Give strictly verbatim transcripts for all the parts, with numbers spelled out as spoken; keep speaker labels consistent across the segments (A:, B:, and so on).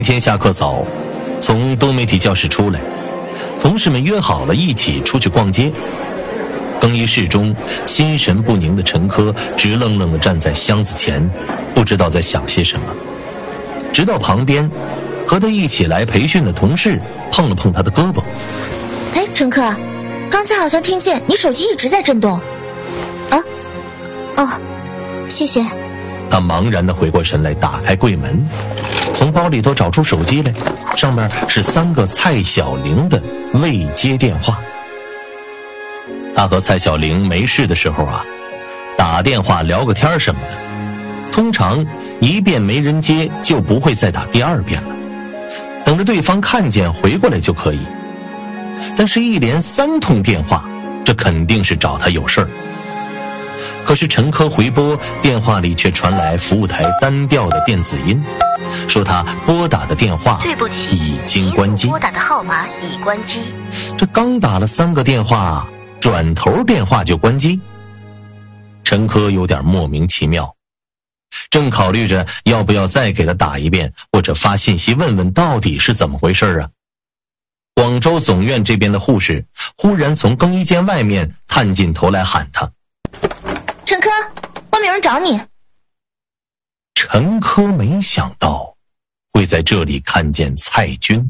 A: 天下课早，从多媒体教室出来，同事们约好了一起出去逛街。更衣室中，心神不宁的陈科直愣愣地站在箱子前，不知道在想些什么。直到旁边和他一起来培训的同事碰了碰他的胳膊。
B: 哎，陈科，刚才好像听见你手机一直在震动。啊？哦，谢谢。
A: 他茫然地回过神来，打开柜门，从包里头找出手机来，上面是三个蔡小玲的未接电话。他和蔡小玲没事的时候啊，打电话聊个天什么的，通常一遍没人接就不会再打第二遍了，等着对方看见回过来就可以。但是一连三通电话，这肯定是找他有事儿。可是陈科回拨，电话里却传来服务台单调的电子音，说他拨打的电话
C: 对不起，
A: 已经关机，
C: 拨打的号码已关机。
A: 这刚打了三个电话，转头电话就关机。陈科有点莫名其妙，正考虑着要不要再给他打一遍，或者发信息问问到底是怎么回事啊。广州总院这边的护士忽然从更衣间外面探进头来喊他：
B: 陈科，外面有人找你。
A: 陈科没想到会在这里看见蔡军。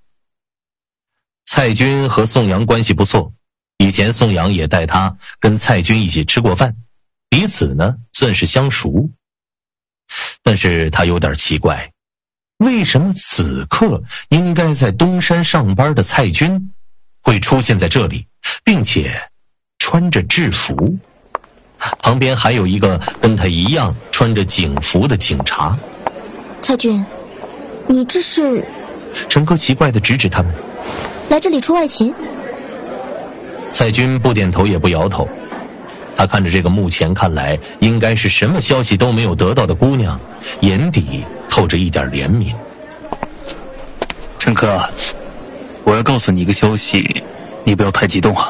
A: 蔡军和宋阳关系不错，以前宋阳也带他跟蔡军一起吃过饭，彼此呢算是相熟。但是他有点奇怪，为什么此刻应该在东山上班的蔡军会出现在这里，并且穿着制服？旁边还有一个跟他一样穿着警服的警察。
B: 蔡军，你这是？
A: 陈科奇怪地指指他们，
B: 来这里出外勤？
A: 蔡军不点头也不摇头，他看着这个目前看来应该是什么消息都没有得到的姑娘，眼底透着一点怜悯。
D: 陈科，我要告诉你一个消息，你不要太激动啊。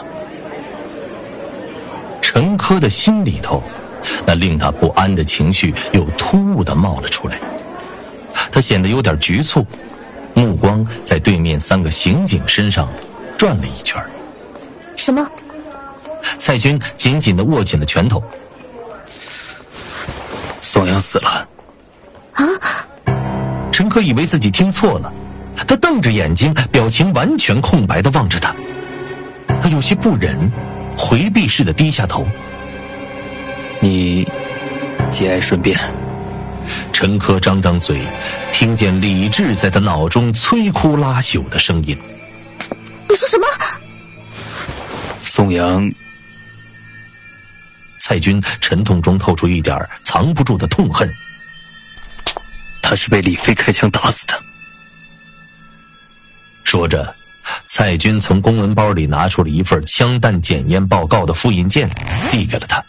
A: 陈科的心里头那令他不安的情绪又突兀地冒了出来，他显得有点局促，目光在对面三个刑警身上转了一圈。
B: 什么？
A: 蔡军紧紧地握紧了拳头。
D: 宋阳死了。
B: 啊？
A: 陈科以为自己听错了，他瞪着眼睛，表情完全空白地望着他。他有些不忍，回避似的低下头。
D: 你节哀顺变。
A: 陈科张张嘴，听见理智在他脑中摧枯拉朽的声音。
B: 你说什么？
D: 宋阳。
A: 蔡军沉痛中透出一点藏不住的痛恨。
D: 他是被李飞开枪打死的。
A: 说着，蔡军从公文包里拿出了一份枪弹检验报告的复印件，递给了他。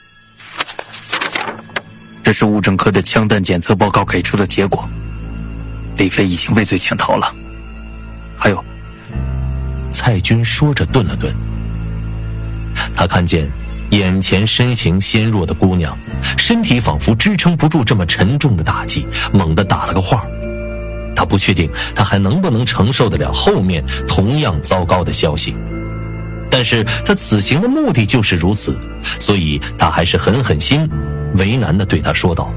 D: 这是物证科的枪弹检测报告给出的结果，李飞已经畏罪潜逃了。还有，
A: 蔡军说着顿了顿，他看见眼前身形纤弱的姑娘，身体仿佛支撑不住这么沉重的打击，猛地打了个晃。他不确定他还能不能承受得了后面同样糟糕的消息，但是他此行的目的就是如此，所以他还是狠狠心，为难地对他说道：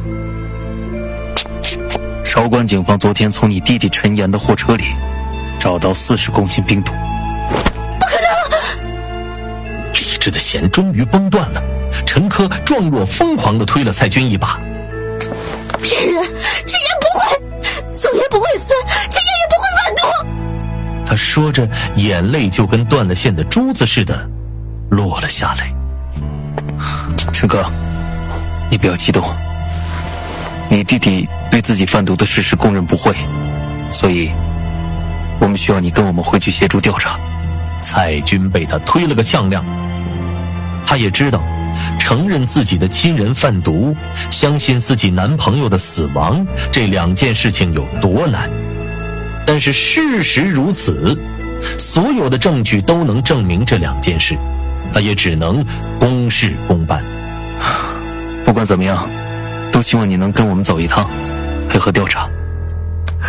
D: 韶关警方昨天从你弟弟陈岩的货车里找到四十公斤冰毒。
B: 不可能！
A: 理智的弦终于崩断了，陈科状若疯狂地推了蔡军一把。
B: 骗人！陈岩不会，宋岩不会死，陈岩也不会贩毒。
A: 他说着，眼泪就跟断了线的珠子似的落了下来。
D: 陈哥，你不要激动，你弟弟对自己贩毒的事实供认不讳，所以我们需要你跟我们回去协助调查。
A: 蔡军被他推了个呛亮，他也知道承认自己的亲人贩毒，相信自己男朋友的死亡，这两件事情有多难。但是事实如此，所有的证据都能证明这两件事，他也只能公事公办。
D: 不管怎么样，都希望你能跟我们走一趟，配合调查。